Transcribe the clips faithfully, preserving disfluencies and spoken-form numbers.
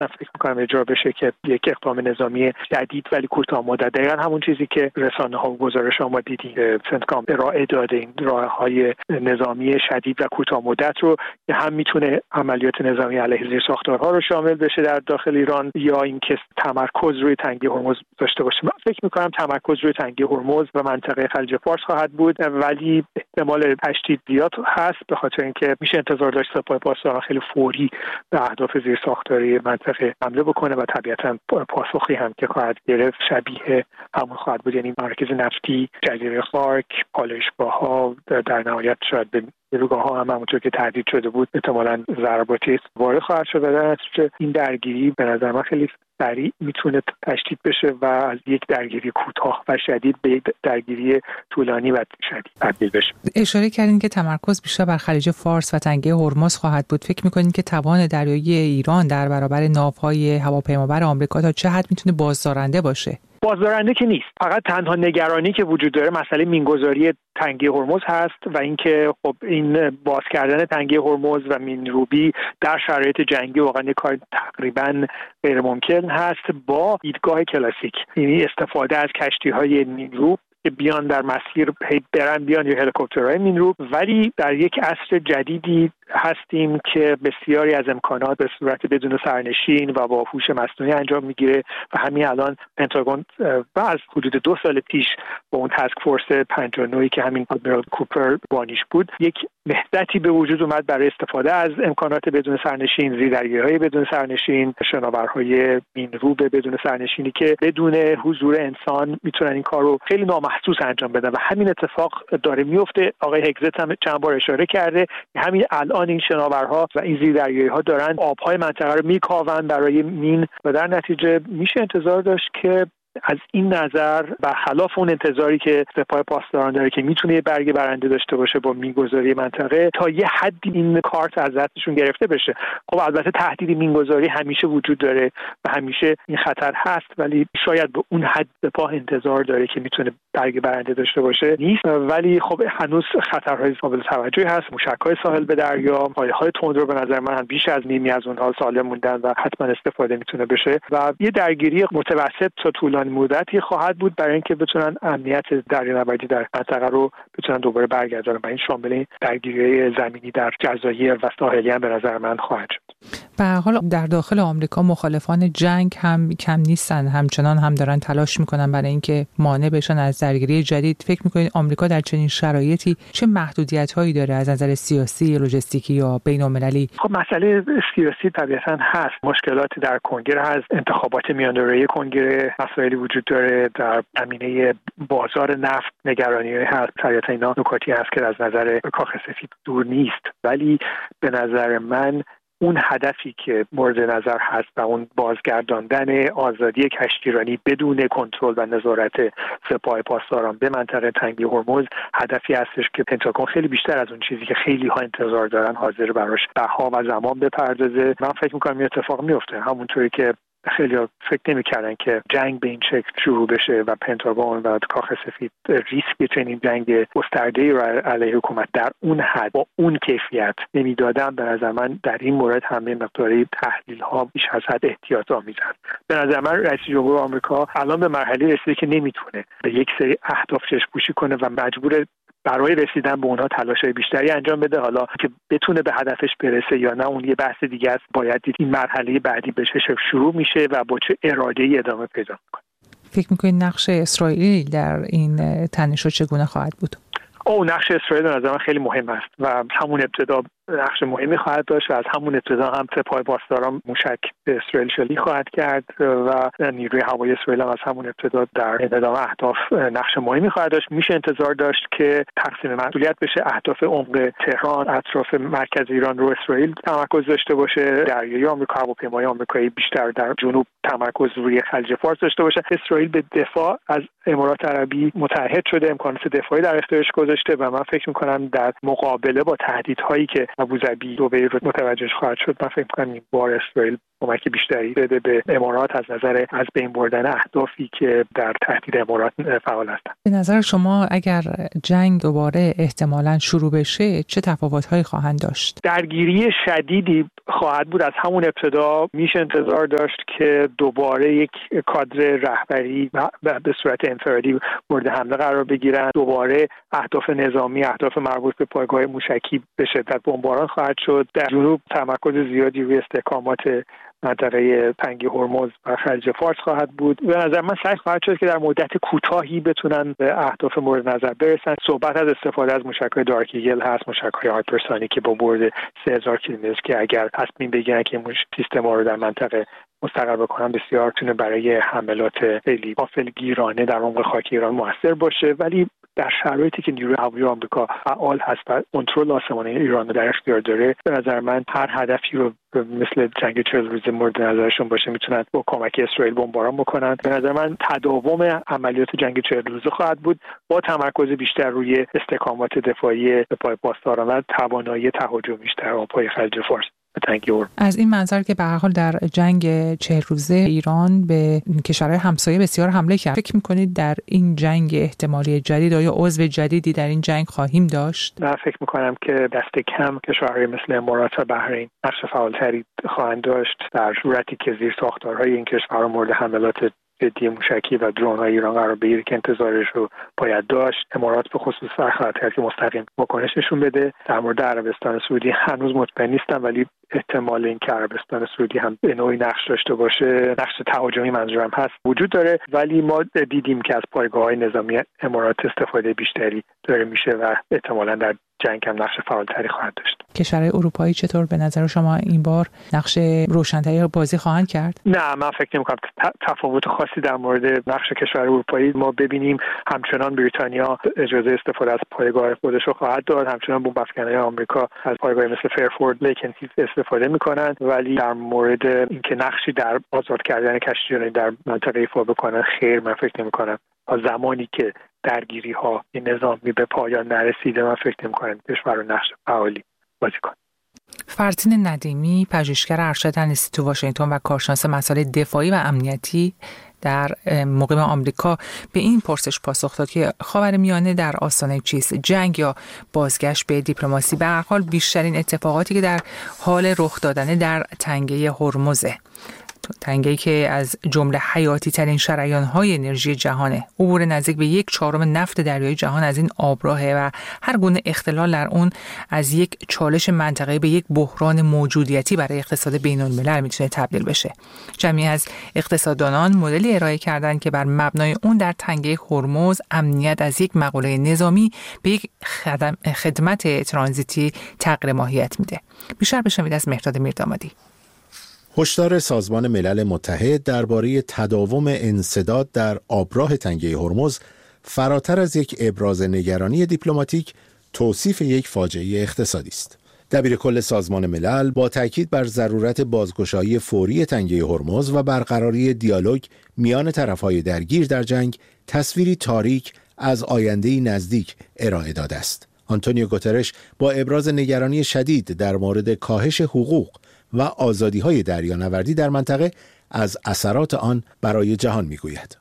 من فکر می‌کنم اجرا بشه که یک اقدام نظامی جدید ولی کوتاه مدت، دقیقاً همون چیزی که رسانه‌ها و گزارش‌ها ما دیدیم سنتکام ارائه داده، این راه‌های نظامی شدید و کوتاه مدت رو که هم میتونه عملیات نظامی علیه زیرساختارها رو شامل بشه در داخل ایران یا اینکه تمرکز روی تنگه هرمز داشته باشه. من فکر می‌کنم تمرکز روی تنگه هرمز و منطقه خلیج فارس خواهد بود، ولی احتمال تشدید زیاد هست به خاطر اینکه میشه انتظار داشت سپاه پاسداران خیلی فوری به اهداف زیرساختاری منطقه حمله بکنه و طبیعتاً پاسخی هم که خواهد گرفت شبیه همون خواهد بود، یعنی مراکز نفتی، جزیره خاک، پالایشگاه‌ها، در نهایت شاید به نیروگاه‌ها هم همونطور که تهدید شده بود احتمالاً ضرباتی وارد خواهد شد. و در نتیجه این درگیری به نظر من خیلی سریع میتونه تشدید بشه و از یک درگیری کوتاه و شدید به یک درگیری طولانی و شدید تبدیل بشه. اشاره کردین که تمرکز بیشتر بر خلیج فارس و تنگه هرمز خواهد بود. فکر می‌کنین که توان دریایی ایران در برابر ناوهای هواپیمابر آمریکا تا چه حد میتونه بازدارنده باشه؟ بازدارنده که نیست. فقط تنها نگرانی که وجود داره مسئله مینگذاری تنگه هرمز هست و اینکه خب این باز کردن تنگه هرمز و مینروبی در شرایط جنگی واقعا یک کار تقریبا غیر ممکن هست با دیدگاه کلاسیک، یعنی استفاده از کشتی‌های مینروب که بیان در مسیر برن بیان یا هلیکوپترهای مینروب، ولی در یک عصر جدیدی هستیم که بسیاری از امکانات به صورت بدون سرنشین و با هوش مصنوعی انجام میگیره و همین الان پنتاگون و از حدود دو سال پیش با اون تاسک فورس پنجاه و نه که همین آدمیرال کوپر بانیش بود یک نهضتی به وجود اومد برای استفاده از امکانات بدون سرنشین، زیردریایی‌های بدون سرنشین، شناورهای مینروب بدون سرنشینی که بدون حضور انسان میتونن این کارو خیلی نامحسوس انجام بدن و همین اتفاق داره میفته. آقای هگزت هم چند بار اشاره کرده همین الان این شناورها و این زیردریایی‌ها دارن آبهای منطقه رو میکاون برای مین و در نتیجه میشه انتظار داشت که از این نظر برخلاف اون انتظاری که سپاه پاسداران داره که میتونه یه برگ برنده داشته باشه با مینگذاری منطقه، تا یه حدی این کارت از دستشون گرفته بشه. خب البته تهدید مینگذاری همیشه وجود داره و همیشه این خطر هست، ولی شاید به اون حد سپاه انتظار داره که میتونه برگ برنده داشته باشه نیست. ولی خب هنوز خطرهای قابل توجهی هست. موشک‌های ساحل به دریا، پایه‌های تندرو به نظر من هم بیش از نیمی از اونها سالم موندن و حتما استفاده میتونه بشه و یه درگیری متوسط تا طولانی مدتی خواهد بود برای اینکه بتونن امنیت دریانوردی در منطقه رو بتونن دوباره برگردونن و این شامل درگیری زمینی در جزایر و ساحلی هم به نظر من خواهد شد. به هر حال در داخل آمریکا مخالفان جنگ هم کم نیستن، همچنان هم دارن تلاش میکنن برای اینکه مانع بشن از درگیری جدید. فکر میکنید آمریکا در چنین شرایطی چه محدودیت‌هایی داره از نظر سیاسی، لوجستیکی یا بین‌المللی؟ خب مسئله سیاسی طبیعتاً هست، مشکلاتی در کنگره هست، انتخابات میاندوره‌ای کنگره، مسائلی وجود داره در زمینه بازار نفت، نگرانی هست. طبیعتاً اینا نکاتی هست که از نظر کاخ سفید دور نیست، ولی به نظر من اون هدفی که مورد نظر هست و اون بازگرداندن آزادی کشتیرانی بدون کنترل و نظارت سپاه پاسداران به منطقه تنگه هرمز هدفی هستش که پنتاگون خیلی بیشتر از اون چیزی که خیلی ها انتظار دارن حاضر براش بها و زمان بپردازه. من فکر می‌کنم این اتفاق میفته، همونطوری که خیلی فکر نمی‌کردن که جنگ به این شکل شروع بشه و پنتاگون و کاخ سفید ریسک چنین جنگ گسترده‌ای رو علیه حکومت در اون حد با اون کیفیت نمیدادن. به نظر من در این مورد همه مقداری تحلیل‌ها بیش از حد احتیاط آمیزن. به نظر من رئیس جمهور آمریکا الان به مرحله رسیده که نمیتونه به یک سری اهداف چشم‌پوشی کنه و مجبور برای رسیدن به اونها تلاش‌های بیشتری انجام بده. حالا که بتونه به هدفش برسه یا نه اون یه بحث دیگه است. باید دید این مرحله بعدی به چه شکل شروع میشه و با چه اراده‌ای ادامه پیدا می‌کنه. فکر می‌کنید نقش اسرائیل در این تنش‌ها چگونه خواهد بود؟ او نقش اسرائیل به نظر من خیلی مهم است و همون ابتدا نقش مهمی خواهد داشت و از همون ابتدا هم سپاه پاسداران موشک به اسرائیل شلیک خواهد کرد و نیروی هوایی اسرائیل هم از همون ابتدا در ادامه اهداف نقش مهمی خواهد داشت. میشه انتظار داشت که تقسیم مسئولیت بشه، اهداف عمق تهران اطراف مرکز ایران رو اسرائیل تمرکز داشته باشه، دریایی آمریکا، هواپیمای آمریکایی بیشتر در جنوب تمرکز روی خلیج فارس داشته باشه. اسرائیل به دفاع از امارات عربی متحد شده، امکانات دفاعی در اختیارش گذاشته و من فکر می‌کنم در مقابله با تهدیدهایی که ابوظبی دبی رو متوجه خواهد شد، من فکر می‌کنم این بار اسرائیل کمک بیشتری بده به امارات از نظر از بین بردن اهدافی که در تهدید امارات فعال هستند. به نظر شما اگر جنگ دوباره احتمالاً شروع بشه چه تفاوت‌هایی خواهند داشت؟ درگیری شدیدی خواهد بود. از همون ابتدا میشه انتظار داشت که دوباره یک کادر رهبری به صورت انفرادی مورد حمله قرار بگیرن. دوباره اهداف نظامی، اهداف مربوط به پایگاه موشکی به شدت بمباران خواهد شد. در جنوب تمرکز زیادی روی استحکامات منطقه تنگه هرمز و خلیج فارس خواهد بود. به نظر من سعی خواهد شد که در مدت کوتاهی بتونن به اهداف مورد نظر برسن. صحبت از استفاده از موشک‌های دارک ایگل هست، موشک‌های هایپرسونیک با برد سه هزار کیلومتر که اگر تصمیم بگیرن که این سیستم رو در منطقه مستقر بکنن بسیار تونه برای حملات خیلی غافلگیرانه در عمق خاک ایران موثر باشه. ولی در شرایطی که نیروی هوایی آمریکا فعال هست و کنترل آسمانی ایران رو در اختیار داره، به نظر من هر هدفی رو مثل جنگ چهل روزه مورد نظرشون باشه میتونن با کمک اسرائیل بمباران بکنن. به نظر من تداوم عملیات جنگ چهل روزه خواهد بود با تمرکز بیشتر روی استحکامات دفاعی به پای پاسداران و توانایی تهاجمیش در آبهای خلیج فارس. از این منظر که به هر حال در جنگ چهل روزه ایران به کشورهای همسایه بسیار حمله کرد، فکر می‌کنید در این جنگ احتمالی جدید آیا عضو جدیدی در این جنگ خواهیم داشت؟ من فکر می‌کنم که دست کم کشورهای مثل امارات و بحرین نقش فعالتری خواهند داشت در صورتی که زیر ساختارهای این کشورها مورد حملات جدی موشکی و درون‌های ایران قرار بگیره که انتظارش رو باید داشت. امارات به خصوص خواهد کرد که مستقیم واکنش نشون بده. در مورد عربستان سعودی هنوز مطمئن نیستم، ولی احتمال این که عربستان سعودی هم به نوعی نقش داشته باشه، نقش تهاجمی منظورم هست، وجود داره. ولی ما دیدیم که از پایگاه‌های نظامی امارات استفاده بیشتری داره میشه و احتمالاً در جنگ هم نقش فعالتری خواهد داشت. کشورهای اروپایی چطور به نظر شما این بار نقش روشن‌تری بازی خواهند کرد؟ نه، من فکر نمی‌کنم تفاوت خاصی در مورد نقش کشور اروپایی ما ببینیم. همچنان بریتانیا اجازه استفاده از پایگاه خودش رو خواهد داد، همچنان بمب‌افکن‌های آمریکا از پایگاه مثل فرفورد لیکن استفاده می‌کنند، ولی در مورد اینکه نقشی در آزاد کردن کشتیرانی در منطقه ایفا بکنن، خیر، من فکر نمی‌کنم. تا زمانی که درگیری ها این نظامی به پایان نرسیده، من فکر نمی‌کنم کشور رو نقش فعالی بازی کنه. فرزین ندیمی، پژوهشگر ارشد انستیتوت تو واشنگتن و کارشناس مسائل دفاعی و امنیتی در مقیم آمریکا، به این پرسش پاسخ داد که خاورمیانه در آستانه چیست؟ جنگ یا بازگشت به دیپلماسی؟ به هر حال بیشترین اتفاقاتی که در حال رخ دادن در تنگه هرمزه، تنگه‌ای که از جمله حیاتی ترین شریان‌های انرژی جهانه. عبور نزدیک به یک چهارم نفت دریای جهان از این آبراهه و هر گونه اختلال در اون از یک چالش منطقه‌ای به یک بحران موجودیتی برای اقتصاد بین‌الملل میتونه تبدیل بشه. جمعی از اقتصاددانان مدلی ارائه کردن که بر مبنای اون در تنگه هرمز امنیت از یک مقوله نظامی به یک خدمت ترانزیتی تغییر ماهیت میده. بیشتر بشنوید از مهرداد میردامادی. هشدار سازمان ملل متحد درباره تداوم انسداد در آبراه تنگه هرمز فراتر از یک ابراز نگرانی دیپلماتیک توصیف یک فاجعه اقتصادی است. دبیر کل سازمان ملل با تاکید بر ضرورت بازگشایی فوری تنگه هرمز و برقراری دیالوگ میان طرفهای درگیر در جنگ تصویری تاریک از آینده‌ای نزدیک ارائه داده است. آنتونیو گوترش با ابراز نگرانی شدید در مورد کاهش حقوق و آزادی‌های دریانوردی در منطقه از اثرات آن برای جهان می‌گوید.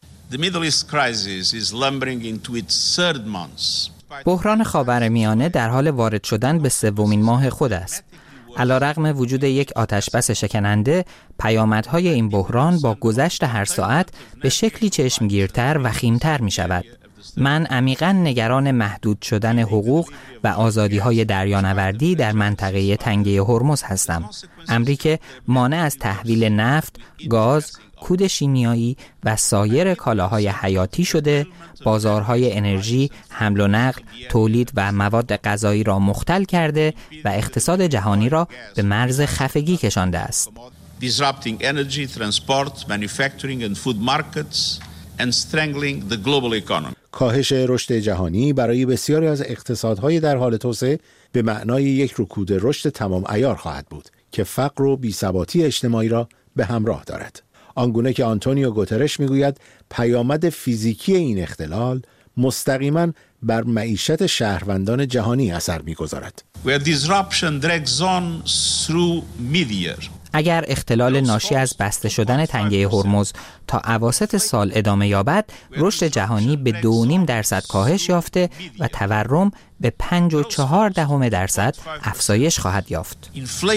بحران خاورمیانه در حال وارد شدن به سومین ماه خود است. علیرغم وجود یک آتشبس شکننده، پیامدهای این بحران با گذشت هر ساعت به شکلی چشمگیرتر و وخیم‌تر می‌شود. من عمیقاً نگران محدود شدن حقوق و آزادی‌های دریانوردی در منطقه تنگه هرمز هستم. امری که مانع از تحویل نفت، گاز، کود شیمیایی و سایر کالاهای حیاتی شده، بازارهای انرژی، حمل و نقل، تولید و مواد غذایی را مختل کرده و اقتصاد جهانی را به مرز خفگی کشانده است. Disrupting energy, transport, manufacturing and food markets and strangling the global economy. کاهش رشد جهانی برای بسیاری از اقتصادهای در حال توسعه به معنای یک رکود رشد تمام عیار خواهد بود که فقر و بی‌ثباتی اجتماعی را به همراه دارد. آنگونه که آنتونیو گوترش میگوید پیامد فیزیکی این اختلال مستقیما بر معیشت شهروندان جهانی اثر میگذارد. Where disruption drags on through mid-year اگر اختلال ناشی از بسته شدن تنگه هرمز تا اواسط سال ادامه یابد، رشد جهانی به دو و نیم درصد کاهش یافته و تورم به پنج و چهار دهم درصد افزایش خواهد یافت.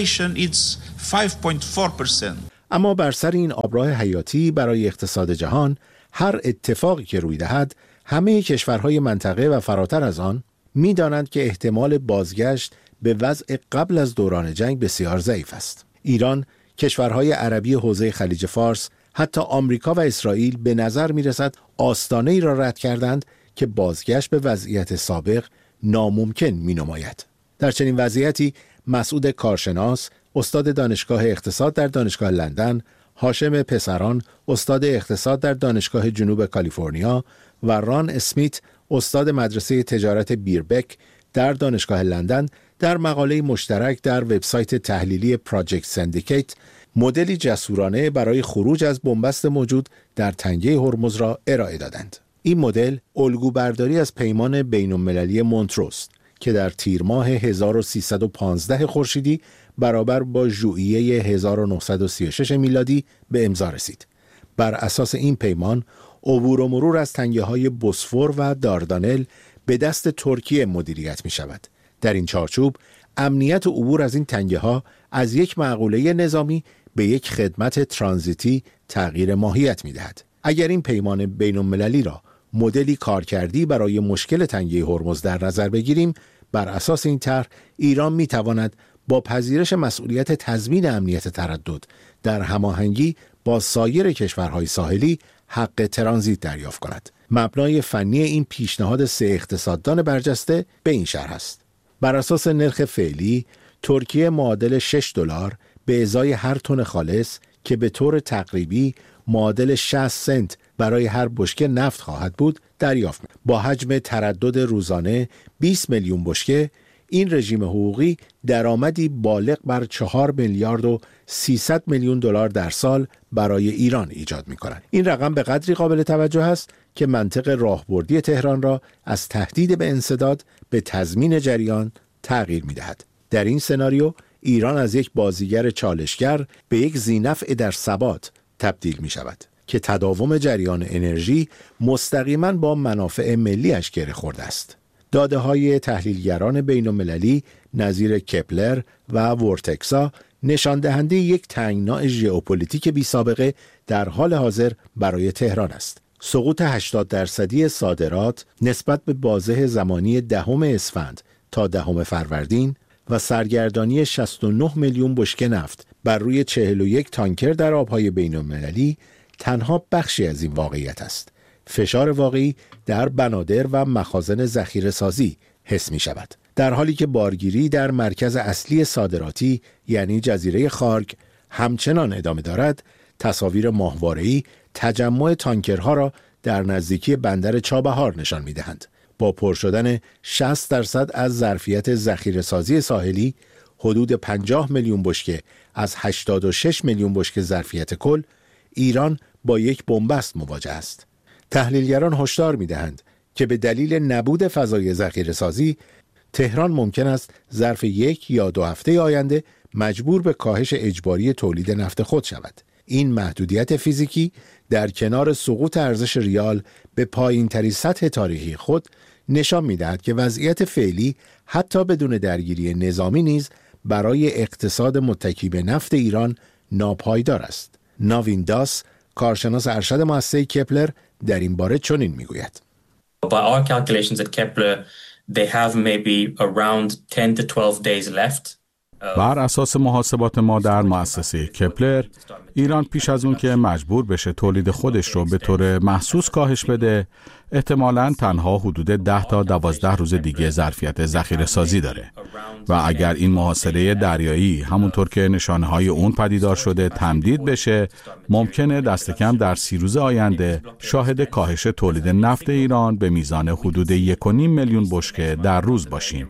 اما بر سر این آبراه حیاتی برای اقتصاد جهان، هر اتفاقی که روی دهد، همه کشورهای منطقه و فراتر از آن می‌دانند که احتمال بازگشت به وضع قبل از دوران جنگ بسیار ضعیف است. ایران، کشورهای عربی حوزه خلیج فارس، حتی آمریکا و اسرائیل به نظر می‌رسد آستانه‌ای را رد کردند که بازگشت به وضعیت سابق ناممکن می‌نماید. در چنین وضعیتی مسعود کارشناس، استاد دانشگاه اقتصاد در دانشگاه لندن، هاشم پسران، استاد اقتصاد در دانشگاه جنوب کالیفرنیا و ران اسمیت، استاد مدرسه تجارت بیربک در دانشگاه لندن، در مقاله مشترک در وبسایت تحلیلی پراجکت سندیکیت مدلی جسورانه برای خروج از بنبست موجود در تنگه هرمز را ارائه دادند. این مدل الگوبرداری از پیمان بین‌المللی مونتروست که در تیر ماه هزار و سیصد و پانزده خورشیدی برابر با ژوئیه هزار و نهصد و سی و شش میلادی به امضا رسید. بر اساس این پیمان، عبور و مرور از تنگه‌های بوسفور و داردانل به دست ترکیه مدیریت می شود. در این چارچوب، امنیت عبور از این تنگه‌ها از یک معقوله نظامی به یک خدمت ترانزیتی تغییر ماهیت می دهد. اگر این پیمان بین‌المللی را مدلی کارکردی برای مشکل تنگه هرمز در نظر بگیریم، بر اساس این طرح ایران می تواند با پذیرش مسئولیت تضمین امنیت تردد در هماهنگی با سایر کشورهای ساحلی حق ترانزیت دریافت کند. مبنای فنی این پیشنهاد سه اقتصاددان برجسته به این شرح است: بر اساس نرخ فعلی، ترکیه معادل شش دلار به ازای هر تن خالص که به طور تقریبی معادل شصت سنت برای هر بشکه نفت خواهد بود دریافت می‌کند. با حجم تردد روزانه بیست میلیون بشکه، این رژیم حقوقی درآمدی بالغ بر چهار میلیارد و سیصد میلیون دلار در سال برای ایران ایجاد می‌کند. این رقم به قدری قابل توجه است که منطق راهبردی تهران را از تهدید به انسداد به تضمین جریان تغییر می‌دهد. در این سناریو ایران از یک بازیگر چالشگر به یک ذی‌نفع در ثبات تبدیل می‌شود که تداوم جریان انرژی مستقیما با منافع ملی‌اش گره خورده است. داده‌های تحلیلگران بین‌المللی نظیر کپلر و ورتکسا نشان دهنده یک تنگنای ژئوپلیتیک بی‌سابقه در حال حاضر برای تهران است. سقوط هشتاد درصدی صادرات نسبت به بازه زمانی دهم اسفند تا دهم فروردین و سرگردانی شصت و نه میلیون بشکه نفت بر روی چهل و یک تانکر در آب‌های بین‌المللی تنها بخشی از این واقعیت است. فشار واقعی در بنادر و مخازن ذخیره‌سازی حس می شود. در حالی که بارگیری در مرکز اصلی صادراتی یعنی جزیره خارگ همچنان ادامه دارد، تصاویر ماهواره‌ای تجمع تانکرها را در نزدیکی بندر چابهار نشان می دهند. با پر شدن شصت درصد از ظرفیت ذخیره‌سازی ساحلی، حدود پنجاه میلیون بشکه از هشتاد و شش میلیون بشکه ظرفیت کل، ایران با یک بنبست مواجه است. تحلیلگران هشدار می‌دهند که به دلیل نبود فضای ذخیره‌سازی، تهران ممکن است ظرف یک یا دو هفته آینده مجبور به کاهش اجباری تولید نفت خود شود. این محدودیت فیزیکی در کنار سقوط ارزش ریال به پایین‌ترین سطح تاریخی خود نشان می‌دهد که وضعیت فعلی حتی بدون درگیری نظامی نیز برای اقتصاد متکی به نفت ایران ناپایدار است. ناوین داس، کارشناس ارشد مؤسسه کپلر، در این باره چنین میگوید: By our calculations at Kepler, they have maybe around ten to twelve days left. بر اساس محاسبات ما در مؤسسه کپلر، ایران پیش از اون که مجبور بشه تولید خودش رو به طور محسوس کاهش بده، احتمالاً تنها حدود ده تا دوازده روز دیگه ظرفیت ذخیره سازی داره و اگر این محاصره دریایی همونطور که نشانه‌های اون پدیدار شده تمدید بشه، ممکنه دست کم در سی روز آینده شاهد کاهش تولید نفت ایران به میزان حدود یک و نیم میلیون بشکه در روز باشیم.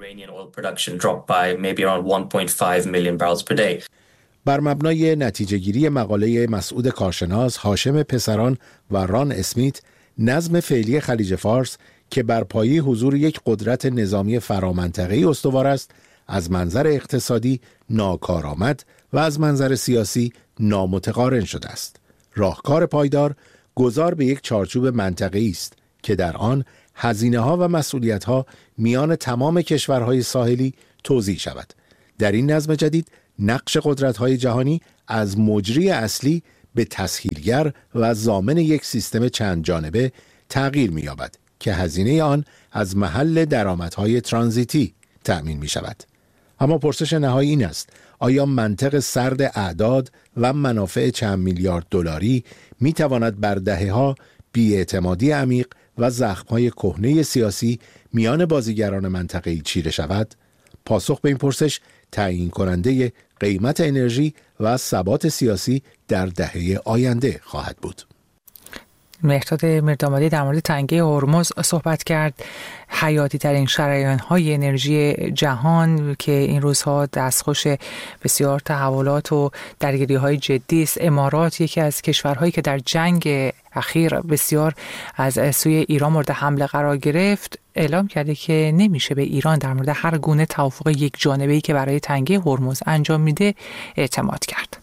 بر مبنای نتیجه گیری مقاله مسعود کارشناس، هاشم پسران و ران اسمیت، نظم فعلی خلیج فارس که بر پایه حضور یک قدرت نظامی فرامنطقه‌ای استوار است، از منظر اقتصادی ناکارآمد و از منظر سیاسی نامتقارن شده است. راهکار پایدار گذار به یک چارچوب منطقه‌ای است که در آن هزینه‌ها و مسئولیت‌ها میان تمام کشورهای ساحلی توزیع شود. در این نظم جدید نقش قدرت‌های جهانی از مجری اصلی به تسهیلگر و ضامن یک سیستم چند جانبه تغییر می‌یابد که هزینه آن از محل درآمدهای ترانزیتی تأمین می‌شود. اما پرسش نهایی این است: آیا منطق سرد اعداد و منافع چند میلیارد دلاری می‌تواند بر دهه‌ها بی‌اعتمادی عمیق و زخم‌های کهنه سیاسی میان بازیگران منطقه‌ای چیره شود؟ پاسخ به این پرسش تعیین کننده قیمت انرژی و ثبات سیاسی در دهه آینده خواهد بود. مهرداد میردامادی در مورد تنگه هرمز صحبت کرد. حیاتی ترین شریان‌های انرژی جهان که این روزها دستخوش بسیار تحولات و درگیری‌های جدی است. امارات یکی از کشورهایی که در جنگ اخیر بسیار از سوی ایران مورد حمله قرار گرفت، اعلام کرده که نمیشه به ایران در مورد هر گونه توافق یک جانبه‌ای که برای تنگه هرمز انجام میده اعتماد کرد.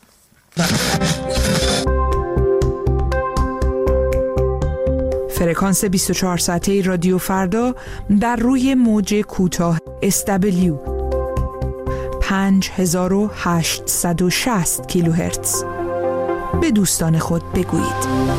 فرکانس بیست و چهار ساعته رادیو فردا در روی موج کوتاه اس دبلیو پنج هزار و هشتصد و شصت کیلوهرتز. به دوستان خود بگویید.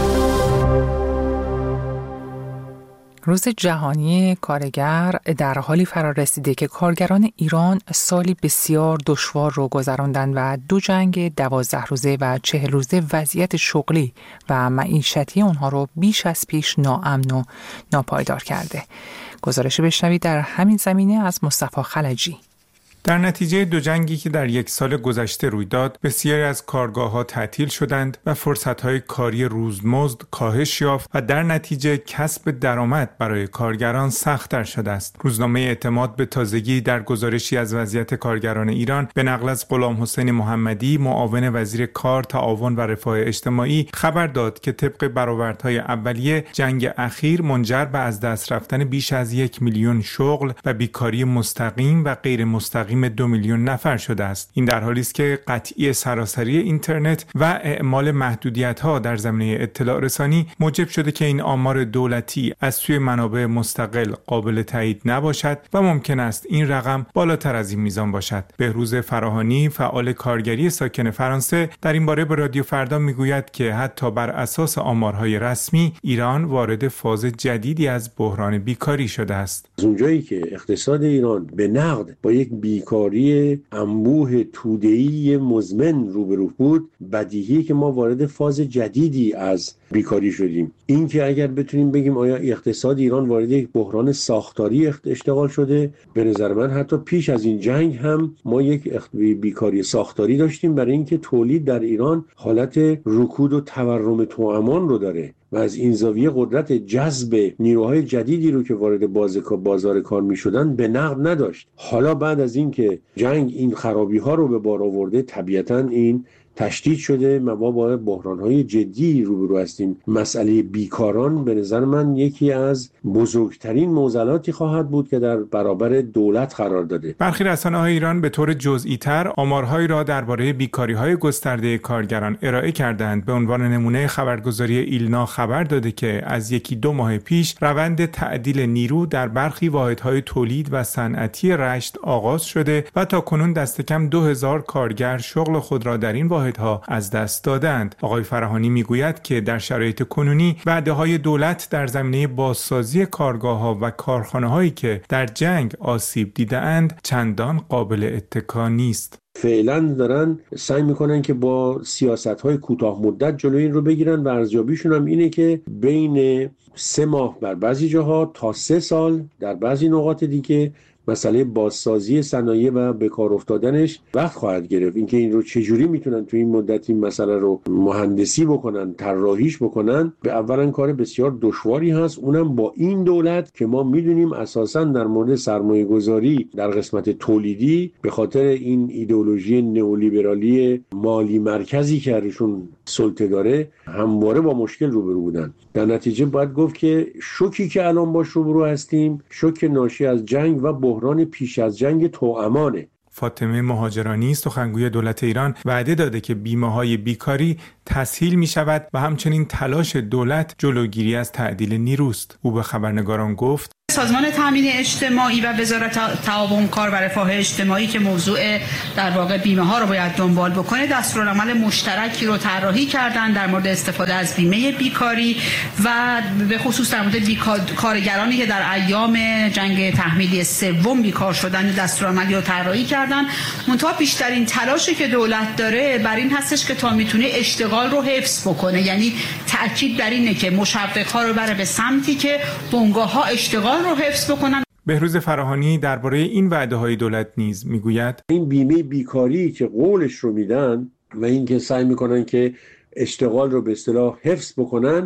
روز جهانی کارگر در حالی فرا رسیده که کارگران ایران سالی بسیار دشوار رو گذراندن و دو جنگ دوازده روزه و چهل روزه وضعیت شغلی و معیشتی اونها رو بیش از پیش ناامن و ناپایدار کرده. گزارش بشنوید در همین زمینه از مصطفی خلجی. در نتیجه دو جنگی که در یک سال گذشته روی داد، بسیاری از کارگاه‌ها تعطیل شدند و فرصت‌های کاری روزمزد کاهش یافت و در نتیجه کسب درآمد برای کارگران سخت‌تر شده است. روزنامه اعتماد به تازگی در گزارشی از وضعیت کارگران ایران به نقل از غلام حسین محمدی، معاون وزیر کار، تعاون و رفاه اجتماعی، خبر داد که طبق برآوردهای اولیه جنگ اخیر منجر به از دست رفتن بیش از یک میلیون شغل و بیکاری مستقیم و غیر مستقیم دو میلیون نفر شده است. این در حالی است که قطعی سراسری اینترنت و اعمال محدودیت‌ها در زمینه اطلاع رسانی موجب شده که این آمار دولتی از سوی منابع مستقل قابل تایید نباشد و ممکن است این رقم بالاتر از این میزان باشد. بهروز فراهانی، فعال کارگری ساکن فرانسه، در این باره به رادیو فردا میگوید که حتی بر اساس آمارهای رسمی ایران وارد فاز جدیدی از بحران بیکاری شده است. از اونجایی که اقتصاد ایران به نقد با یک بیکاری انبوه توده‌ای مزمن روبرو بود، بدیهیه که ما وارد فاز جدیدی از بیکاری شدیم. این که اگر بتونیم بگیم آیا اقتصاد ایران وارد یک بحران ساختاری اشتغال شده، به نظر من حتی پیش از این جنگ هم ما یک بیکاری ساختاری داشتیم، برای اینکه تولید در ایران حالت رکود و تورم توامان رو داره و از این زاویه قدرت جذب نیروهای جدیدی رو که وارد بازار کار می شدن به نقد نداشت. حالا بعد از این که جنگ این خرابی ها رو به بار آورده، طبیعتاً این تشدید شده و ما با بحران‌های جدی روبرو هستیم. مسئله بیکاران به نظر من یکی از بزرگترین معضلاتی خواهد بود که در برابر دولت قرار داده. برخی رسانه‌های ایران به طور جزئی‌تر آمارهایی را درباره بیکاری‌های گسترده کارگران ارائه کردند. به عنوان نمونه خبرگزاری ایلنا خبر داده که از یکی دو ماه پیش روند تعدیل نیرو در برخی واحدهای تولید و صنعتی رشت آغاز شده و تا کنون دست کم دو هزار کارگر شغل خود را در این واحدها از دست دادند. آقای فراهانی میگوید که در شرایط کنونی وعده‌های دولت در زمینه بازسازی کارگاه‌ها و کارخانه‌هایی که در جنگ آسیب دیده‌اند چندان قابل اتکا نیست. فعلا دارن سعی میکنن که با سیاست‌های کوتاه مدت جلوی این رو بگیرن و ارزیابیشون هم اینه که بین سه ماه بر بعضی جاها تا سه سال در بعضی نقاط دیگه مسئله بازسازی صنایع و به کار افتادنش وقت خواهد گرفت. اینکه این رو چجوری میتونن تو این مدت این مسئله رو مهندسی بکنن، طراحیش بکنن، به اولا کار بسیار دشواری هست، اونم با این دولت که ما میدونیم اساساً در مورد سرمایه گذاری در قسمت تولیدی به خاطر این ایدئولوژی نئولیبرالی مالی مرکزی که ازشون سلطه داره همواره با مشکل روبرو بودن. در نتیجه باید گفت که شوکی که الان باش روبرو هستیم شوک ناشی از جنگ و بحران پیش از جنگ توامانه. فاطمه مهاجرانی سخنگوی دولت ایران وعده داده که بیمه‌های بیکاری تسهیل می شود و همچنین تلاش دولت جلوگیری از تعدیل نیروست. او به خبرنگاران گفت سازمان تامین اجتماعی و وزارت تعاون کار و رفاه اجتماعی که موضوع در واقع بیمه ها رو باید دنبال بکنه دستورالعمل مشترکی رو طراحی کردن در مورد استفاده از بیمه بیکاری و به خصوص در مورد کارگرانی که در ایام جنگ تحمیلی سوم بیکار شدن دستورالعملی رو طراحی کردن. منتها بیشترین تلاشی که دولت داره بر این هستش که تا میتونه اشتغال رو حفظ بکنه، یعنی تاکید بر اینه که مشوق‌ها رو بره به سمتی که بنگاه‌ها اشتغال رو حفظ بکنن. بهروز فراهانی درباره این وعده‌های دولت نیز میگوید این بیمه بیکاری که قولش رو میدن و این که سعی میکنن که اشتغال رو به اصطلاح حفظ بکنن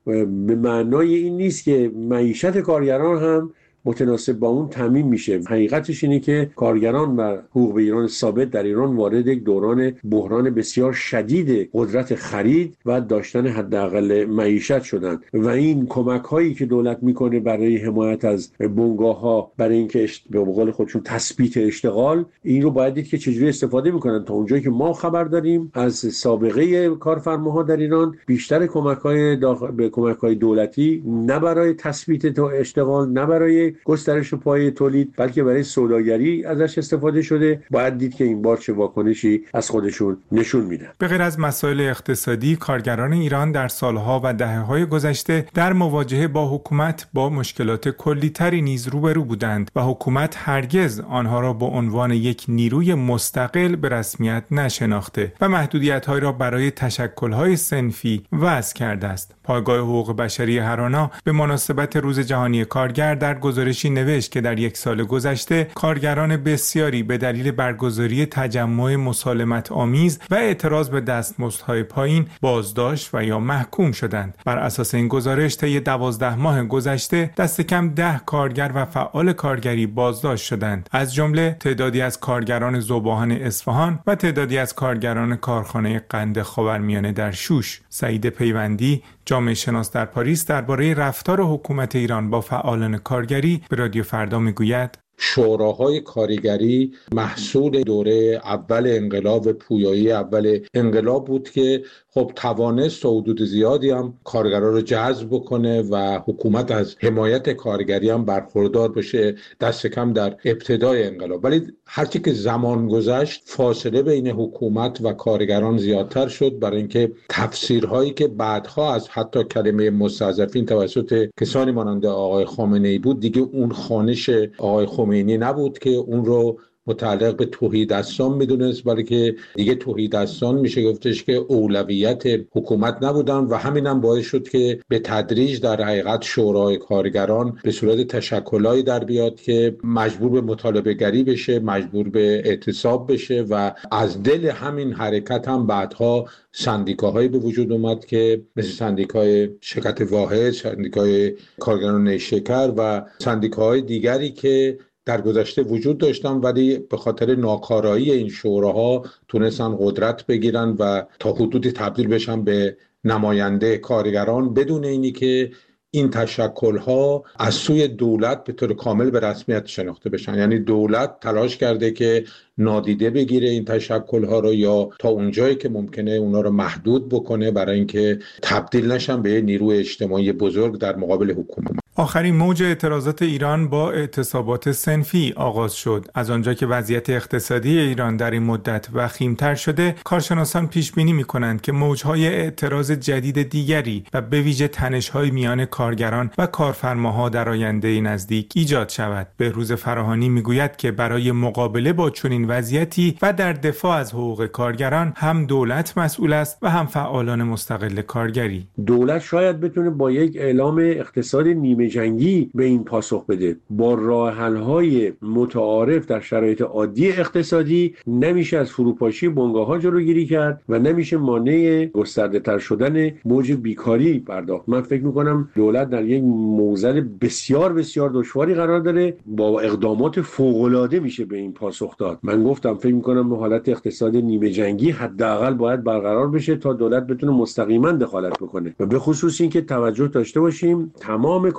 به معنای این نیست که معیشت کارگران هم متناسب با اون تامین میشه. حقیقتش اینه که کارگران و حقوق به ایران ثابت در ایران وارد یک دوران بحران بسیار شدید قدرت خرید و داشتن حداقل معیشت شدن و این کمک هایی که دولت میکنه برای حمایت از بنگاه ها برای اینکه به قول خودشون تثبیت اشتغال، این رو باید دید که چجوری استفاده میکنن. تا اونجایی که ما خبر داریم از سابقه کارفرماها در ایران بیشتر کمک های داخل... به کمک های دولتی نه برای تثبیت اشتغال نه برای گسترش پایه تولید بلکه برای سوداگری ازش استفاده شده. باید دید که این بار چه واکنشی از خودشون نشون میدن. به غیر از مسائل اقتصادی، کارگران ایران در سالها و دهه‌های گذشته در مواجهه با حکومت با مشکلات کلی‌تری نیز روبرو بودند و حکومت هرگز آنها را به عنوان یک نیروی مستقل به رسمیت نشناخته و محدودیت‌هایی را برای تشکل‌های صنفی وضع کرده است. پایگاه حقوق بشری هرانا به مناسبت روز جهانی کارگر در گزارشی نوشت که در یک سال گذشته کارگران بسیاری به دلیل برگزاری تجمع مسالمت آمیز و اعتراض به دستمزدهای پایین بازداشت و یا محکوم شدند. بر اساس این گزارش طی دوازده ماه گذشته دست کم ده کارگر و فعال کارگری بازداشت شدند، از جمله تعدادی از کارگران ذوباهن اصفهان و تعدادی از کارگران کارخانه قند خاورمیانه در شوش. سعید پیوندی جامعه شناس در پاریس درباره رفتار حکومت ایران با فعالان کارگری به رادیو فردا میگوید شوراهای کارگری محصول دوره اول انقلاب پویایی اول انقلاب بود که خب توانست حدود زیادی هم کارگران رو جذب بکنه و حکومت از حمایت کارگری هم برخوردار بشه دست کم در ابتدای انقلاب. ولی هرچی که زمان گذشت فاصله بین حکومت و کارگران زیادتر شد، برای اینکه تفسیرهایی که بعدها از حتی کلمه مستضعفین توسط کسانی مانند آقای خامنه‌ای بود دیگه اون خوانش آقای خمینی نبود که اون رو متعلق به توحیدستان میدونست، بلکه دیگه توحیدستان میشه گفتش که اولویت حکومت نبودن و همین هم باعث شد که به تدریج در حقیقت شورای کارگران به صورت تشکلایی در بیاد که مجبور به مطالبه گری بشه، مجبور به اعتصاب بشه و از دل همین حرکت هم بعدها سندیکاهایی به وجود اومد که مثل سندیکای شرکت واحد، سندیکای کارگران نیشکر و سندیکاهای دیگری که در گذشته وجود داشتن ولی به خاطر ناکارایی این شوراها تونستن قدرت بگیرن و تا حدودی تبدیل بشن به نماینده کارگران بدون اینی که این تشکل‌ها از سوی دولت به طور کامل به رسمیت شناخته بشن. یعنی دولت تلاش کرده که نادیده بگیره این تشکل‌ها رو یا تا اونجایی که ممکنه اونا رو محدود بکنه برای اینکه تبدیل نشن به نیروی اجتماعی بزرگ در مقابل حکومت. آخرین موج اعتراضات ایران با اعتصابات صنفی آغاز شد. از آنجا که وضعیت اقتصادی ایران در این مدت وخیم‌تر شده، کارشناسان پیش بینی می‌کنند که موج‌های اعتراض جدید دیگری و به ویژه تنش‌های میان کارگران و کارفرماها در آینده نزدیک ایجاد شود. بهروز فراهانی می‌گوید که برای مقابله با چنین وضعیتی و در دفاع از حقوق کارگران هم دولت مسئول است و هم فعالان مستقل کارگری. دولت شاید بتونه با یک اعلام اقتصاد نیمه جنگی به این پاسخ بده. با راه حل‌های متعارف در شرایط عادی اقتصادی نمیشه از فروپاشی بنگاه‌ها جلوگیری کرد و نمیشه مانع گسترده‌تر شدن موج بیکاری پرداخت. من فکر می‌کنم دولت در یک موضع بسیار بسیار دشواری قرار داره. با اقدامات فوق‌العاده میشه به این پاسخ داد. من گفتم فکر می‌کنم حالت اقتصاد نیمه جنگی حداقل باید برقرار بشه تا دولت بتونه مستقیما دخالت بکنه و به خصوص اینکه توجه داشته باشیم تمام کار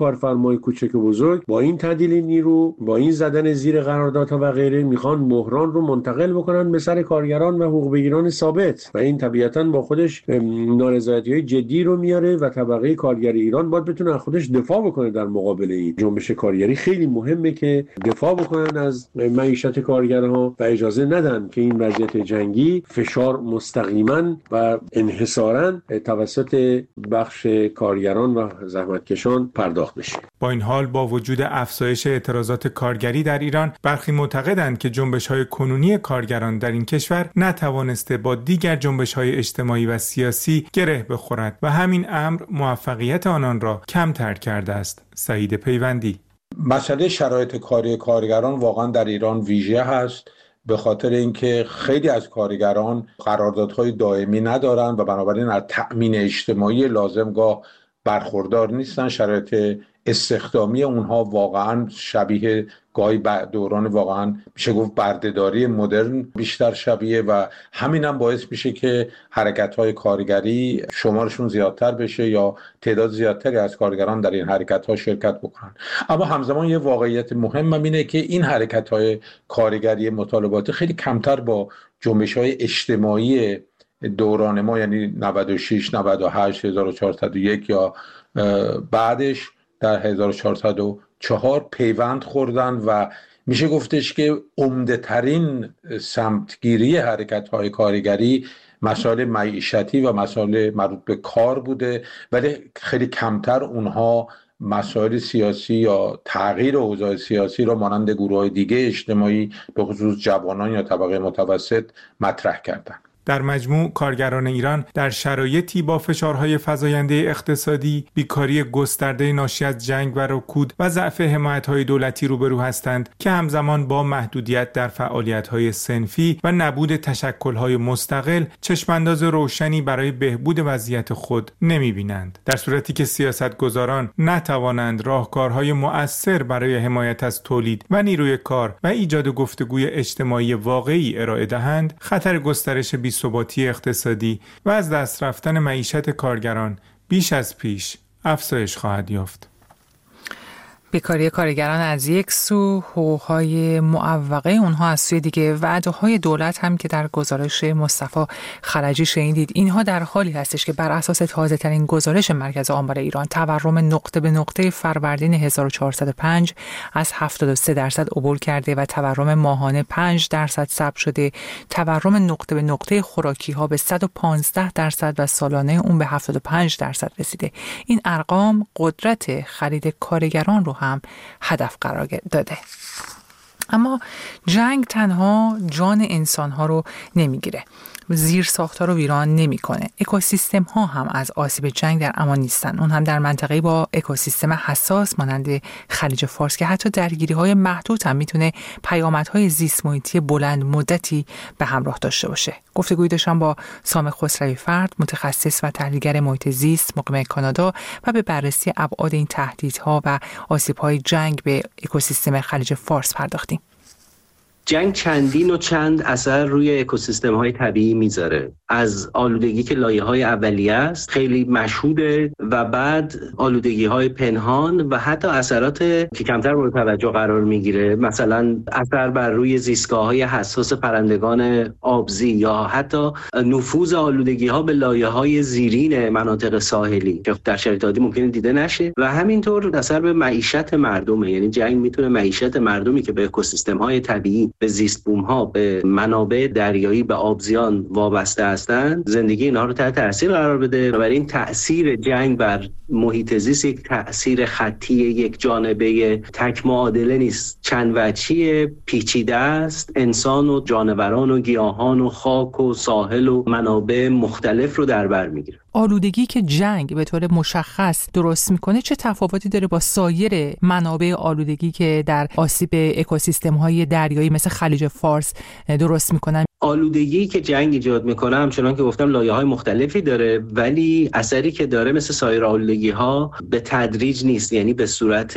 کارفرمای کوچک و بزرگ با این تعدیل نیرو، با این زدن زیر قراردادها و غیره، میخوان بحران رو منتقل بکنن به سر کارگران و حقوق بگیران ثابت و این طبیعتاً با خودش نارضایتی‌های جدی رو میاره و طبقه کارگر ایران باید بتونه از خودش دفاع بکنه در مقابل این جنبش کارگری. خیلی مهمه که دفاع بکنن از معیشت کارگرها و اجازه ندن که این وضعیت جنگی فشار مستقیما و انحصاراً توسط بخش کارگران و زحمتکشان پرداخت بشه. با این حال با وجود افزایش اعتراضات کارگری در ایران، برخی معتقدند که جنبش‌های کنونی کارگران در این کشور نتوانسته با دیگر جنبش‌های اجتماعی و سیاسی گره بخورد و همین امر موفقیت آنان را کمتر کرده است. سعید پیوندی: مسئله شرایط کاری کارگران واقعا در ایران ویژه هست، به خاطر اینکه خیلی از کارگران قراردادهای دائمی ندارن و بنابراین از تأمین اجتماعی لازم گاه برخوردار نیستن. شرایط استخدامی اونها واقعا شبیه گاهی دوران واقعا میشه گفت بردهداری مدرن بیشتر شبیه و همین هم باعث میشه که حرکت‌های کارگری شمارشون زیادتر بشه یا تعداد زیادتری از کارگران در این حرکت‌ها شرکت بکنن. اما همزمان یه واقعیت مهم اینه که این حرکت‌های کارگری مطالباتی خیلی کمتر با جنبش‌های اجتماعی دوران ما، یعنی نود و شش، نود و هشت، هزار و چهارصد و یک یا بعدش در هزار و چهارصد و چهار پیوند خوردن و میشه گفتش که عمده ترین سمتگیری حرکت‌های کارگری مسائل معیشتی و مسائل مربوط به کار بوده، ولی خیلی کمتر اونها مسائل سیاسی یا تغییر اوضاع سیاسی را مانند گروه‌های دیگه اجتماعی به خصوص جوانان یا طبقه متوسط مطرح کردند. در مجموع کارگران ایران در شرایطی با فشارهای فزاینده اقتصادی، بیکاری گسترده ناشی از جنگ و رکود و ضعف حمایت‌های دولتی روبرو هستند که همزمان با محدودیت در فعالیت‌های صنفی و نبود تشکل‌های مستقل چشمانداز روشنی برای بهبود وضعیت خود نمی‌بینند. در صورتی که سیاستگزاران نتوانند راهکارهای مؤثر برای حمایت از تولید و نیروی کار و ایجاد گفتگوی اجتماعی واقعی ارائه دهند، خطر گسترش بی‌ثباتی اقتصادی و از دست رفتن معیشت کارگران بیش از پیش افزایش خواهد یافت. بیکاری کارگران از یک سو، حقوق‌های معوقه اونها از سوی دیگه، وعده‌های دولت هم که در گزارش مصطفی خلجی شنیدید، اینها در حالی هستش که بر اساس تازه‌ترین گزارش مرکز آمار ایران تورم نقطه به نقطه فروردین هزار و چهارصد و پنج از هفتاد و سه درصد عبور کرده و تورم ماهانه پنج درصد ثبت شده. تورم نقطه به نقطه خوراکی‌ها به صد و پانزده درصد و سالانه اون به هفتاد و پنج درصد رسیده. این ارقام قدرت خرید کارگران رو هم هدف قرار داده. اما جنگ تنها جان انسان‌ها رو نمیگیره، زیر ساخت‌ها رو ویران نمی‌کنه. اکوسیستم ها هم از آسیب جنگ در امان نیستن، اون هم در منطقه‌ای با اکوسیستم حساس مانند خلیج فارس که حتی درگیری‌های محدود هم میتونه پیامدهای زیست محیطی بلند مدتی به همراه داشته باشه. گفتگویی داشتم با سامح خسروی فرد، متخصص و تحلیلگر محیط زیست مقیم کانادا، و به بررسی ابعاد این تهدیدها و آسیب‌های جنگ به اکوسیستم خلیج فارس پرداختیم. جنگ چندین و چند اثر روی اکوسیستم های طبیعی میذاره، از آلودگی که لایه های اولیه است خیلی مشهوده و بعد آلودگی های پنهان و حتی اثرات که کمتر مورد توجه قرار میگیره، مثلا اثر بر روی زیستگاه های حساس پرندگان آبزی یا حتی نفوذ آلودگی ها به لایه های زیرین مناطق ساحلی که در شرایط عادی ممکنه دیده نشه و همینطور اثر به معیشت مردمه. یعنی جنگ میتونه معیشت مردمی که به اکوسیستم های طبیعی، به زیست بوم ها، به منابع دریایی، به آبزیان وابسته هستند، زندگی اینها رو تحت تاثیر قرار بده. و برای این تاثیر جنگ بر محیط زیست یک تاثیر خطی، یک جانبه تک معادله نیست، چند وجهی، پیچیده است. انسان و جانوران و گیاهان و خاک و ساحل و منابع مختلف رو در بر میگیره. آلودگی که جنگ به طور مشخص درست میکنه چه تفاوتی داره با سایر منابع آلودگی که در آسیب اکوسیستم های دریایی مثل خلیج فارس درست میکنن؟ آلودگی که جنگ ایجاد میکنه همچنان که گفتم لایه‌های مختلفی داره، ولی اثری که داره مثل سایر آلودگی‌ها به تدریج نیست، یعنی به صورت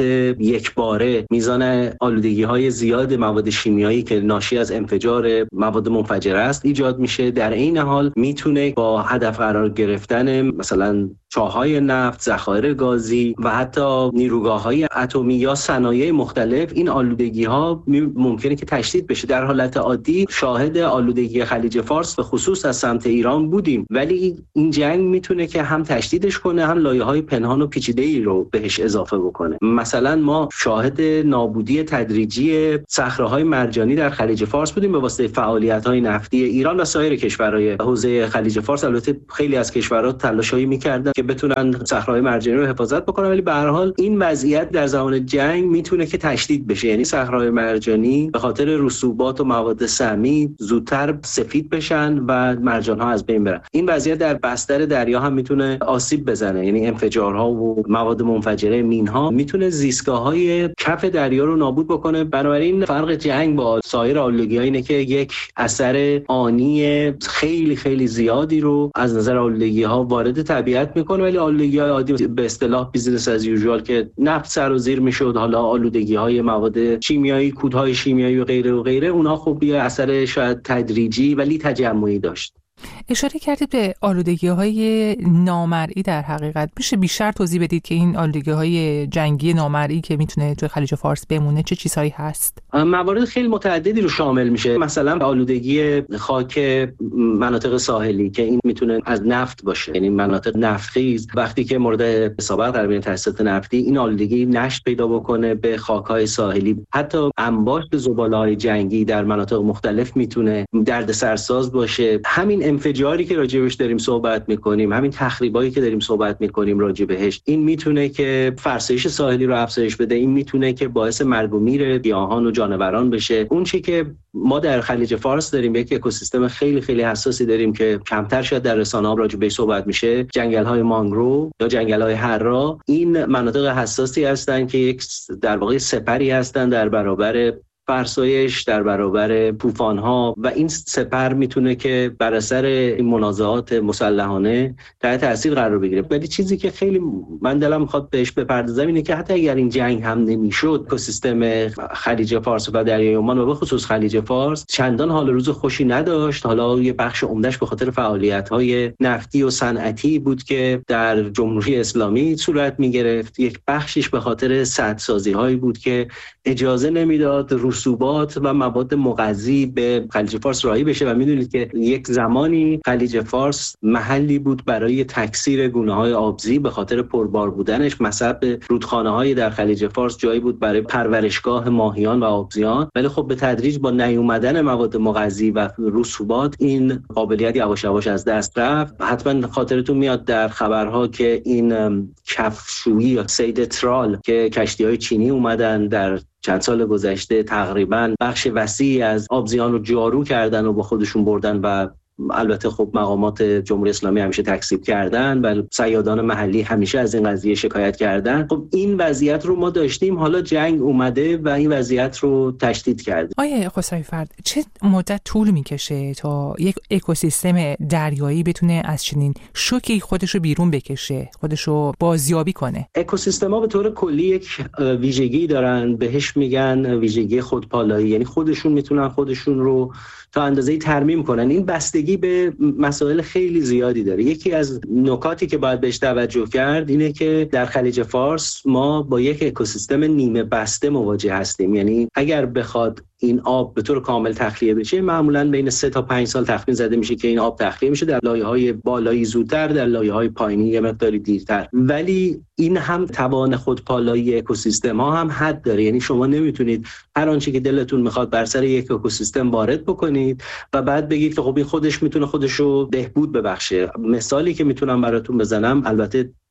یکباره میزان آلودگی‌های زیاد مواد شیمیایی که ناشی از انفجار مواد منفجره است ایجاد میشه. در این حال میتونه با هدف قرار گرفتن مثلا چاه‌های نفت، ذخایر گازی و حتی نیروگاه‌های اتمی یا صنایع مختلف این آلودگی‌ها ممکنه که تشدید بشه. در حالت عادی شاهد آلودگی خلیج فارس به خصوص از سمت ایران بودیم، ولی این جنگ میتونه که هم تشدیدش کنه هم لایه‌های پنهان و پیچیده‌ای رو بهش اضافه بکنه. مثلا ما شاهد نابودی تدریجی صخره‌های مرجانی در خلیج فارس بودیم به واسطه فعالیت‌های نفتی ایران و سایر کشورهای حوزه خلیج فارس. البته خیلی از کشورها تلاش‌هایی می‌کردن که بتونن صخره‌های مرجانی رو حفاظت بکنن، ولی به هر حال این وضعیت در زمان جنگ میتونه که تشدید بشه، یعنی صخره‌های مرجانی به خاطر رسوبات و مواد سمی زودتر سفید بشن و مرجان‌ها از بین برن. این وضعیت در بستر دریا هم میتونه آسیب بزنه، یعنی انفجارها و مواد منفجره، مین‌ها میتونه زیستگاه‌های کف دریا رو نابود بکنه. بنابراین فرق جنگ با سایر آلودگی‌ها اینه که یک اثر آنی خیلی خیلی زیادی رو از نظر آلودگی‌ها وارد طبیعت میکنه، ولی آلودگی‌های عادی به اصطلاح بیزینس از یوزوال که نفت سر و زیر میشد، حالا آلودگی‌های مواد شیمیایی، کودهای شیمیایی و غیره و غیره، اونها خب یه اثر شاید تدریجی ولی تجمعی داشت. اشاره کردید به آلودگی‌های نامرئی، در حقیقت میشه بیشتر توضیح بدید که این آلودگی‌های جنگی نامرئی که میتونه توی خلیج فارس بمونه چه چیزهایی هست؟ موارد خیلی متعددی رو شامل میشه، مثلا آلودگی خاک مناطق ساحلی که این میتونه از نفت باشه، یعنی مناطق نفتخیز وقتی که مورد اصابت قرار بگیره تأسیسات نفتی، این آلودگی نشت پیدا بکنه به خاک‌های ساحلی. حتی انباشت زباله‌های جنگی در مناطق مختلف میتونه دردسرساز باشه. همین انفجاری که راجبش داریم صحبت میکنیم، همین تخریبایی که داریم صحبت میکنیم راجع بهش، این میتونه که فرسایش ساحلی رو افزایش بده، این میتونه که باعث مرگ و میر گیاهان و جانوران بشه. اون چی که ما در خلیج فارس داریم، یک اکوسیستم خیلی خیلی حساسی داریم که کمتر شاید در رسانه‌ها راجع بهش صحبت میشه، جنگل‌های مانگروو یا جنگل‌های حرا. این مناطق حساسی هستن که یک در واقع سپری هستن در برابر فرسایش، در برابر طوفان‌ها، و این سپر میتونه که بر اثر این منازعات مسلحانه تحت تاثیر قرار بگیره. ولی چیزی که خیلی من دلم میخواد بهش بپردازم اینه که حتی اگر این جنگ هم نمیشد، اکوسیستم خلیج فارس و دریای عمان و به خصوص خلیج فارس چندان حال روز خوشی نداشت. حالا یه بخش عمدهش به خاطر فعالیت‌های نفتی و صنعتی بود که در جمهوری اسلامی صورت میگرفت، یک بخشش به خاطر سدسازی‌هایی بود که اجازه نمیداد رسوبات و مواد مغذی به خلیج فارس راهی بشه. و میدونید که یک زمانی خلیج فارس محلی بود برای تکثیر گونه‌های آبزی به خاطر پربار بودنش. مصب رودخانه‌های در خلیج فارس جایی بود برای پرورشگاه ماهیان و آبزیان، ولی خب به تدریج با نیومدن مواد مغذی و رسوبات این قابلیت یواش یواش از دست رفت. حتما خاطرتون میاد در خبرها که این کفشویی یا صید ترال که کشتی‌های چینی اومدن در چند سال گذشته تقریباً بخش وسیعی از آبزیان رو جارو کردن و با خودشون بردن و البته خب مقامات جمهوری اسلامی همیشه تکذیب کردن و صیادان محلی همیشه از این قضیه شکایت کردن. خب این وضعیت رو ما داشتیم، حالا جنگ اومده و این وضعیت رو تشدید کرده. آیه خسروی فرد، چه مدت طول میکشه تا یک اکوسیستم دریایی بتونه از چنین شوکی خودش رو بیرون بکشه، خودش رو بازیابی کنه؟ اکوسیستم‌ها به طور کلی یک ویژگی دارن، بهش میگن ویژگی خودپالایی، یعنی خودشون میتونن خودشون رو تا اندازه‌ای ترمیم کنن. این بستگی به مسائل خیلی زیادی داره. یکی از نکاتی که باید بهش توجه کرد اینه که در خلیج فارس ما با یک اکوسیستم نیمه بسته مواجه هستیم، یعنی اگر بخواد این آب به طور کامل تخلیه بشه معمولاً بین سه تا پنج سال تخمین زده میشه که این آب تخلیه میشه، در لایه‌های بالایی زودتر، در لایه‌های پایینی یه مقداری دیرتر. ولی این هم توان خودپالایی اکوسیستم ها هم حد داره، یعنی شما نمیتونید هر آنچه که دلتون میخواد بر سر یک اکوسیستم وارد بکنید و بعد بگید که خب این خودش میتونه خودشو بهبود ببخشه. مثالی که میتونم براتون بزنم، البته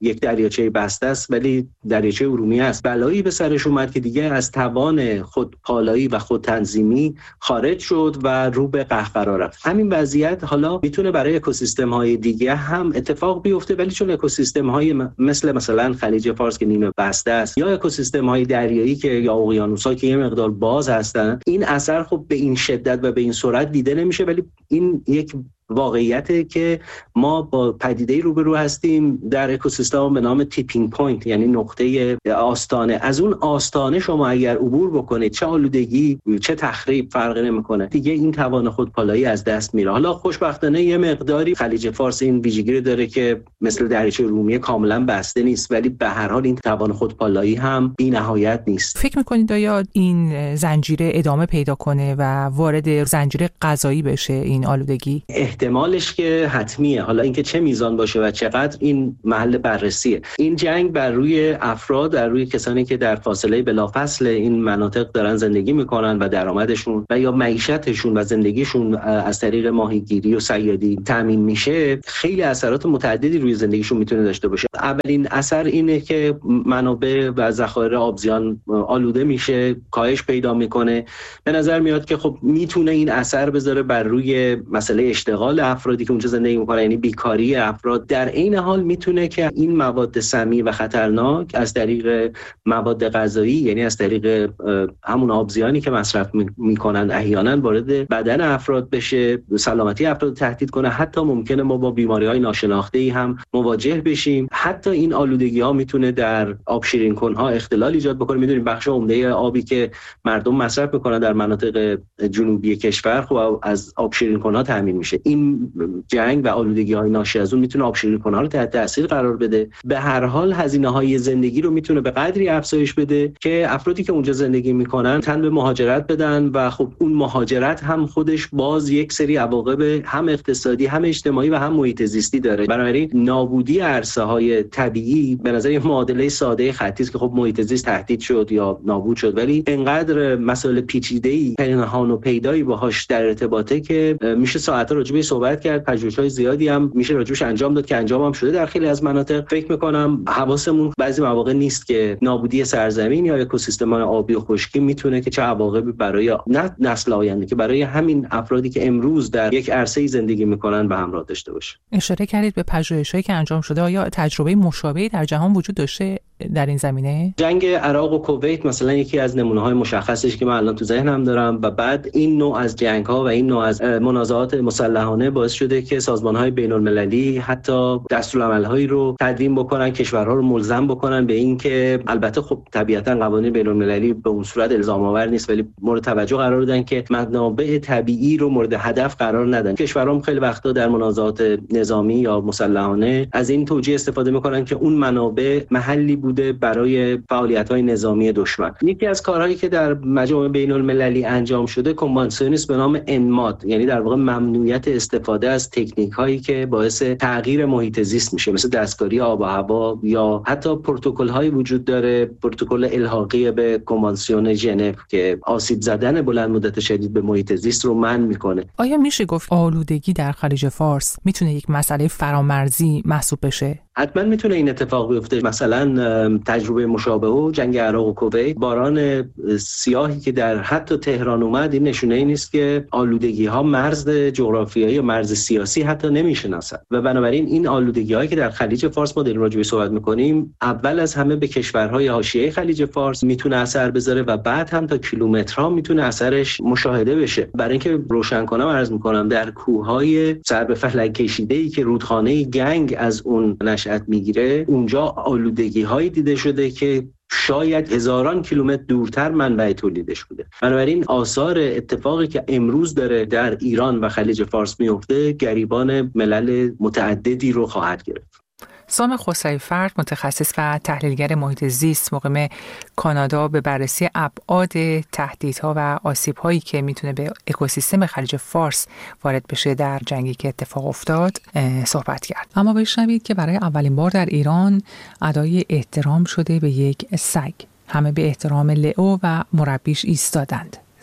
یک دریاچه بسته است ولی دریاچه ارومیه است. بلایی به سرش اومد که دیگه از توان خودپالایی و خودتنظیمی خارج شد و رو به قهقرا رفت. همین وضعیت حالا میتونه برای اکوسیستم‌های دیگه هم اتفاق بیفته، ولی چون اکوسیستم‌های مثل مثلا خلیج فارس که نیمه بسته است یا اکوسیستم‌های دریایی که یا اقیانوس‌ها که یه مقدار باز هستن، این اثر خب به این شدت و به این سرعت دیده نمیشه، ولی این یک واقعیته که ما با پدیده‌ای روبرو هستیم در اکوسیستم به نام تیپینگ پوینت، یعنی نقطه آستانه. از اون آستانه شما اگر عبور بکنید، چه آلودگی چه تخریب فرقی نمیکنه، دیگه این توان خودپالایی از دست میره. حالا خوشبختانه یه مقداری خلیج فارس این ویژگی داره که مثل دریاچه ارومیه کاملا بسته نیست، ولی به هر حال این توان خودپالایی هم بی‌نهایت نیست. فکر می‌کنید آیا این زنجیره ادامه پیدا کنه و وارد زنجیره غذایی بشه این آلودگی؟ احتمالش که حتمیه. حالا اینکه چه میزان باشه و چقدر این محل بررسیه. این جنگ بر روی افراد، در روی کسانی که در فاصله بلافاصله این مناطق دارن زندگی میکنن و درآمدشون و یا معیشتشون و زندگیشون از طریق ماهیگیری و صیادی تامین میشه، خیلی اثرات متعددی روی زندگیشون میتونه داشته باشه. اولین اثر اینه که منابع و ذخایر آبزیان آلوده میشه، کاهش پیدا میکنه. به نظر میاد که خب میتونه این اثر بذاره بر روی مسئله اشتغال افرادی که اونجا زندگی میکنن، یعنی بیکاری افراد. در عین حال میتونه که این مواد سمی و خطرناک از طریق مواد غذایی، یعنی از طریق همون آبزیانی که مصرف میکنن احیانا وارد بدن افراد بشه، سلامتی افراد تهدید کنه. حتی ممکنه ما با بیماری‌های ناشناخته‌ای هم مواجه بشیم. حتی این آلودگی‌ها میتونه در آب شیرین کن‌ها اختلال ایجاد بکنه. میدونیم بخش عمده آبی که مردم مصرف میکنن در مناطق جنوبی کشور خب از آب شیرین کن‌ها تامین میشه. این جنگ و آلودگی‌های ناشی از اون میتونه آب شیرین کن‌ها رو تحت تاثیر قرار بده. به هر حال هزینه‌های زندگی رو میتونه به قدری افزایش بده که افرادی که اونجا زندگی میکنن تن به مهاجرت بدن و خب اون مهاجرت هم خودش باز یک سری عواقب هم اقتصادی هم اجتماعی و هم محیط زیستی داره. بنابراین نابودی عرصه‌های طبیعی به نظر یه معادله ساده خطی است که خب محیط زیست تهدید شد یا نابود شد، ولی انقدر مسائل پیچیده‌ای پنهان و پیدایی باهاش در ارتباطه که میشه ساعت‌ها راجع به صحبت کرد. پژوهش‌های زیادی هم میشه راجعش انجام داد که انجام هم شده در خیلی از مناطق. فکر می‌کنم حواسمون بعضی مواقع نیست که نابودی سرزمین یا اکوسیستم‌های آبی و خشکی میتونه که چه عواقبی برای نه نسل آینده که برای همین افرادی که امروز در یک عرصه‌ای زندگی می‌کنن به همراه داشته باشه. اشاره کردید به پژوهش‌هایی که انجام شده. آیا تجربه مشابهی در جهان وجود داشته در این زمینه؟ جنگ عراق و کویت مثلا یکی از نمونه‌های مشخصش که من الان تو ذهنم دارم و بعد این نوع از جنگ‌ها و این نوع از منازعات مسلحانه باعث شده که سازمان‌های بین‌المللی حتی دستورالعمل‌هایی رو تدوین بکنن، کشورها رو ملزم بکنن به این که البته خب طبیعتاً قوانین بین‌المللی به اون صورت الزام آور نیست، ولی مورد توجه قرار دادن که منابع طبیعی رو مورد هدف قرار ندن. کشورها خیلی وقتا در منازعات نظامی یا مسلحانه از این توجیه استفاده می‌کنن که اون منابع محلی بوده برای فعالیت‌های نظامی دشمن. یکی از کارهایی که در مجامع بین‌المللی انجام شده کنوانسیونیست به نام انماد، یعنی در واقع ممنوعیت استفاده از تکنیک‌هایی که باعث تغییر محیط زیست میشه، مثل دستکاری آب و هوا یا حتی پروتکل‌هایی وجود داره، پروتکل الحاقی به کنوانسیون ژنو که آسیب زدن بلند مدت شدید به محیط زیست رو منع میکنه. آیا میشه گفت آلودگی در خلیج فارس میتونه یک مسئله فرامرزی محسوب بشه؟ حتما میتونه این اتفاق بیفته. مثلا تجربه مشابه و جنگ عراق و کویت، باران سیاهی که در حتی تهران اومد این نشونه ای نیست که آلودگی ها مرز جغرافیایی و مرز سیاسی حتی نمیشناسن و بنابراین این آلودگی هایی که در خلیج فارس ما در راجع به صحبت میکنیم اول از همه به کشورهای حاشیه خلیج فارس میتونه اثر بذاره و بعد هم تا کیلومترها میتونه اثرش مشاهده بشه. برای اینکه روشن کنم عرض میکنم در کوههای سر به فلک کشیده‌ای که رودخانه گنگ از اون نشأت میگیره، اونجا آلودگی هایی دیده شده که شاید هزاران کیلومتر دورتر منبع تولیدش بوده. بنابراین آثار اتفاقی که امروز داره در ایران و خلیج فارس میفته گریبان ملل متعددی رو خواهد گرفت. سام خسروی‌فرد، متخصص و تحلیلگر محیط زیست، مقیم کانادا، به بررسی ابعاد تهدیدها و آسیب‌هایی که میتونه به اکوسیستم خلیج فارس وارد بشه در جنگی که اتفاق افتاد صحبت کرد. اما بشنوید که برای اولین بار در ایران ادای احترام شده به یک سگ. همه به احترام لئو و مربیش ایستادند.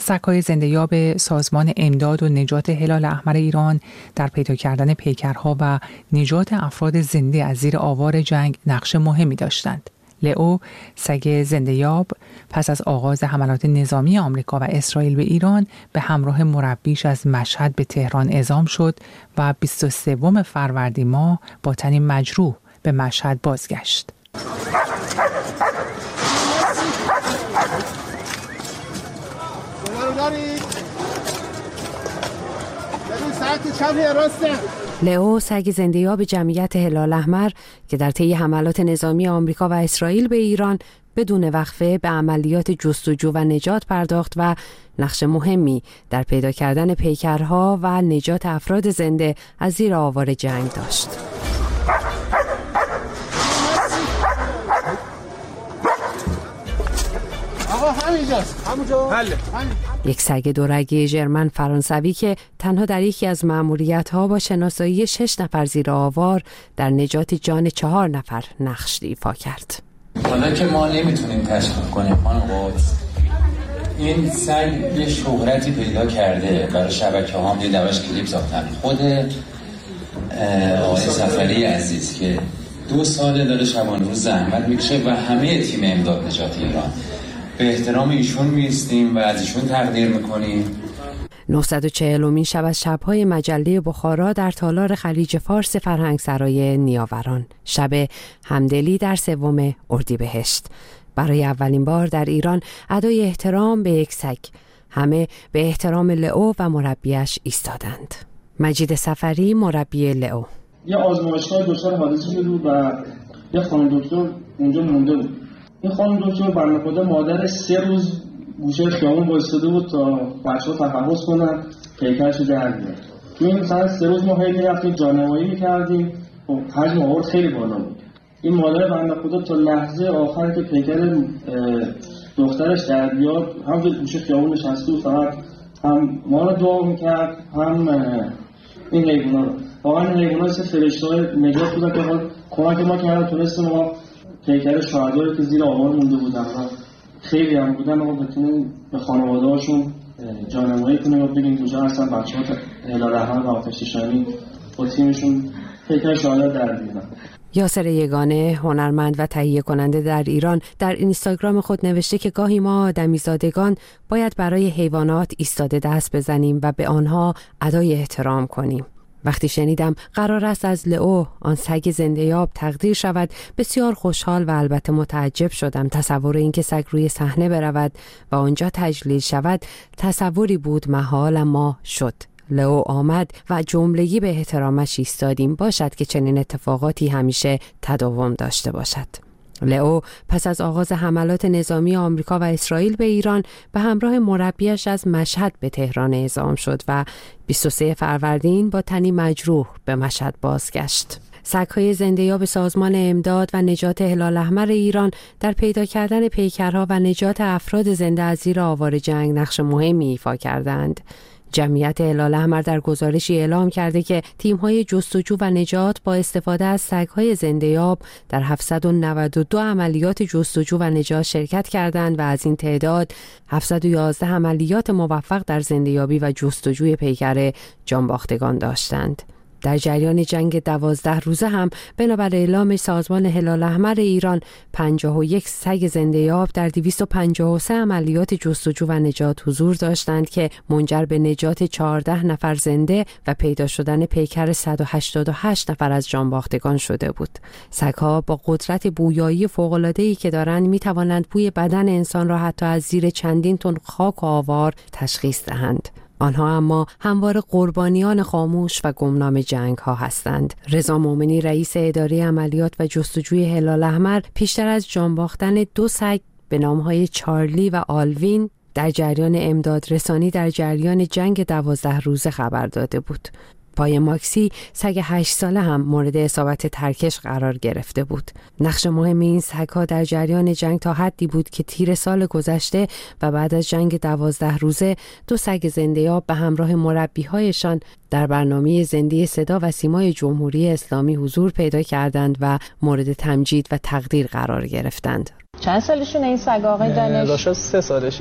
سگ‌های زنده‌یاب سازمان امداد و نجات هلال احمر ایران در پیدا کردن پیکرها و نجات افراد زنده از زیر آوار جنگ نقش مهمی داشتند. لئو، سگ زنده‌یاب، پس از آغاز حملات نظامی آمریکا و اسرائیل به ایران به همراه مربیش از مشهد به تهران اعزام شد و بیست و سوم فروردین ماه با تنی مجروح به مشهد بازگشت. لئو، سگ زنده‌یاب جمعیت هلال احمر که در طی حملات نظامی آمریکا و اسرائیل به ایران بدون وقفه به عملیات جستجو و نجات پرداخت و نقش مهمی در پیدا کردن پیکرها و نجات افراد زنده از زیر آوار جنگ داشت. آقا همینجاست، همونجا. حله. یک سگ دورگی ژرمن فرانسوی که تنها در یکی از مأموریت‌ها با شناسایی شش نفر زیر آوار در نجات جان چهار نفر نقش ایفا کرد. حالا که ما نمیتونیم تشخیص کنیم خانم قدس، این سگ یه شهرتی پیدا کرده برای شبکه‌ها، هم دیدمش کلیپ ساختن. خود آقای سفری عزیز که دو ساله داره شبانه روز زحمت میکشه و همه تیم امداد نجات ایران به احترام ایشون میستیم و از ایشون تقدیر میکنیم. نهصد و چهلمین شب از شب‌های مجله بخارا در تالار خلیج فارس فرهنگسرای نیاوران، شب همدلی در سوم اردیبهشت. برای اولین بار در ایران ادای احترام به یک سگ، همه به احترام لئو و مربیش ایستادند. مجید سفری، مربی لئو: یه آزمایشگاه دچار حادثه شده بود و یه خانم دکتر اونجا مونده بود. این خانم دکتر بنده خدا مادرش سه روز گوشه خیابون وایساده بود تا بچه‌ها تفحص کنن پیکرش در بیاد. تو این مثلا سه روز ما هی می‌رفتیم جانمایی می‌کردیم و حجم آورد خیلی بالا بود. این مادر بنده خدا تا لحظه آخر که پیکر دخترش در بیاد همونجا گوشه خیابون نشسته بود، فقط هم ما رو دعا می‌کرد هم این حیونا رو. واقعا این حیونا مثل فرشته‌های نجات بودن که حال کمک ما کردن، تونستیم ما پیکر شهدایی که زیر آوار مونده بودن خیلی هم بودن ما بتونیم به خانواده‌هاشون جانمایی کنیم و بگیم کجا هستن بچه‌ها هلال احمر و آتش‌نشانی با تیمشون پیکر شهدا در بیارن. یاسر یگانه، هنرمند و تهیه کننده در ایران، در اینستاگرام خود نوشته که گاهی ما آدمیزادگان باید برای حیوانات ایستاده دست بزنیم و به آنها ادای احترام کنیم. وقتی شنیدم قرار است از لئو، آن سگ زنده‌یاب، تقدیر شود، بسیار خوشحال و البته متعجب شدم. تصور اینکه سگ روی صحنه برود و آنجا تجلیل شود تصوری بود محال، اما شد. لئو آمد و جملگی به احترامش ایستادیم. باشد که چنین اتفاقاتی همیشه تداوم داشته باشد. لئو پس از آغاز حملات نظامی آمریکا و اسرائیل به ایران به همراه مربیش از مشهد به تهران اعزام شد و بیست و سوم فروردین با تنی مجروح به مشهد بازگشت. سگ‌های زنده‌یاب سازمان امداد و نجات هلال احمر ایران در پیدا کردن پیکرها و نجات افراد زنده از زیر آوار جنگ نقش مهمی ایفا کردند. جمعیت هلال احمر در گزارشی اعلام کرده که تیم‌های جستجو و نجات با استفاده از سگ‌های زنده‌یاب در هفتصد و نود و دو عملیات جستجو و نجات شرکت کردند و از این تعداد هفتصد و یازده عملیات موفق در زنده‌یابی و جستجوی پیکر جانباختگان داشتند. در جریان جنگ دوازده روزه هم بنابر اعلام سازمان هلال احمر ایران پنجاه و یک سگ زنده‌یاب در دویست و پنجاه و سه عملیات جستجو و نجات حضور داشتند که منجر به نجات چهارده نفر زنده و پیدا شدن پیکر صد و هشتاد و هشت نفر از جانباختگان شده بود. سگ‌ها با قدرت بویایی فوق‌العاده‌ای که دارند می‌توانند بوی بدن انسان را حتی از زیر چندین تن خاک و آوار تشخیص دهند. آنها اما همواره قربانیان خاموش و گمنام جنگ ها هستند. رضا مومنی، رئیس اداره عملیات و جستجوی هلال احمر، پیشتر از جان باختن دو سگ به نامهای چارلی و آلوین در جریان امداد رسانی در جریان جنگ دوازده روزه خبر داده بود. پای ماکسی، سگ هشت ساله هم مورد اصابت ترکش قرار گرفته بود. نقش مهم این سگ‌ها در جریان جنگ تا حدی بود که تیر سال گذشته و بعد از جنگ دوازده روزه دو سگ زنده‌یاب به همراه مربی‌هایشان در برنامه زنده صدا و سیمای جمهوری اسلامی حضور پیدا کردند و مورد تمجید و تقدیر قرار گرفتند. چند سالشونه این سگ آقای دانش؟ داشت سه سالشه.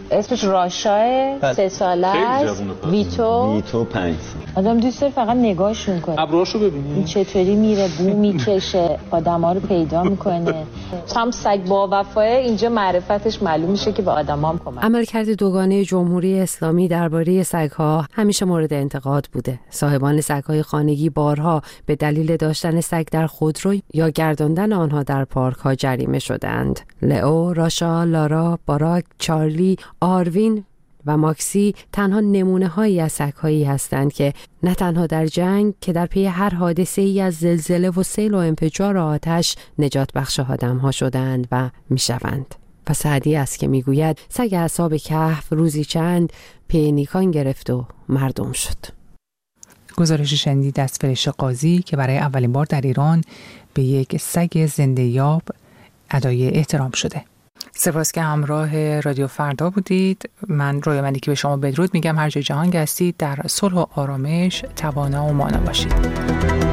اسمش راشاه، سه ساله است. ویتو ویتو پنج. آدم دوست داره فقط نگاهشون کنه. ابروهاشو ببینید چطوری میره، بو میکشه، آدما رو پیدا میکنه. هم سگ با وفاه، اینجا معرفتش معلوم میشه که به آدمام کمک. عملکرد دوگانه جمهوری اسلامی درباره سگ‌ها همیشه مورد انتقاد بوده. صاحبان سگ‌های خانگی بارها به دلیل داشتن سگ در خودرو یا گرداندن آنها در پارک‌ها جریمه شدند. لئو، راشا، لارا، باراک، چارلی، آروین و ماکسی تنها نمونه هایی از سگ‌هایی هستند که نه تنها در جنگ که در پی هر حادثه ای از زلزله و سیل و انفجار آتش نجات بخش آدم ها شدند و می شوند. و سعدی است که می گوید سگ اصحاب کهف روزی چند پی نیکان گرفت و مردم شد. گزارش شنیدید از فرشت قاضی که برای اولین بار در ایران به یک سگ زنده یاب ادای احترام شده. سپاس که همراه رادیو فردا بودید. من رویا ملیکی به شما بدرود میگم. هر جای جهان هستید در صلح و آرامش توانا و مانا باشید.